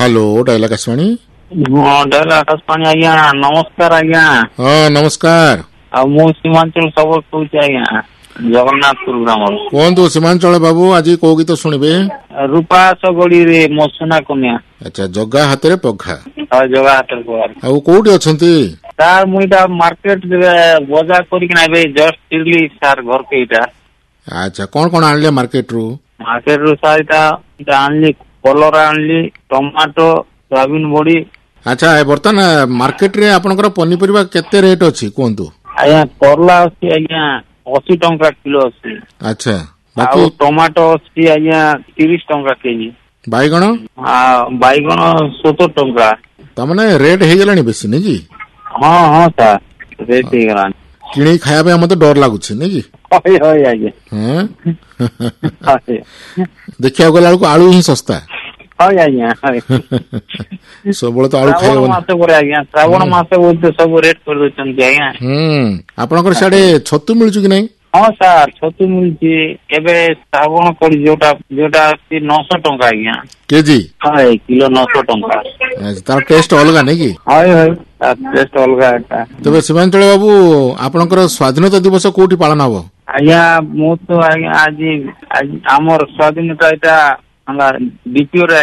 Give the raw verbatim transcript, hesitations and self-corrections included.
hello dial Akashvani हाँ dial Akashvani आज्ञा नमस्कार आज्ञा हाँ नमस्कार आ मु सीमांचल सब कहूँ आज्ञा जगन्नाथपुर ग्राम कहतु सीमांचल बाबू आज कौ गीत शुणवे रूपा सगड़ी रे मो सुना कन्या अच्छा जगा हाथ रे पघा हाँ जगह हाथ पगार आ कोठी अछंती सार मुईटा मार्केट बजार करिकना बे जस्ट तिरली सार घर के इटा अच्छा कौन कौन आनले मार्केट रू मार्केट रू सार इटा इटा आनली कलरा आनली टमाटो सोयाबीन बड़ी अच्छा ए बर्तन मार्केट रे आपनकर पनीपरिबा केते रेट अछि कोंतु आज्ञा करला अछि आज्ञा अस्सी टंका किलो अछि अच्छा बाकी टमाटो अछि आज्ञा तीस टंका केजी बाईगण बाईगण सत्तर टंका तमने रेट हे गेलानी बेसी नै जी हाँ हाँ सर रेट हे गेलानी किणी खाया पे मते डर लागुछि नै जी होय होय आज्ञा हैं देखिया गला को आलू ही सस्ता होय आज्ञा सब बळे तो आलू खायो मास करे आज्ञा श्रावण मास बोलते सब रेट कर देछन आज्ञा हम आपनकर साडे छतु मिलुछु कि नै हाँ सर छतु मिलुछि एबे श्रावण कर जोटा जोटा नौ सौ टंका आज्ञा केजी हाँ किलो नौ सौ टंका तार टेस्ट अलगा नै कि हाय हाय टेस्ट अलगा है तबे सीमांचल बाबू आपनकर स्वाधीनता दिवस कोठी पालन हबो आज्ञा मु तो आज्ञा आज आज हमर स्वाधीनता एटा हमरा द्वितीय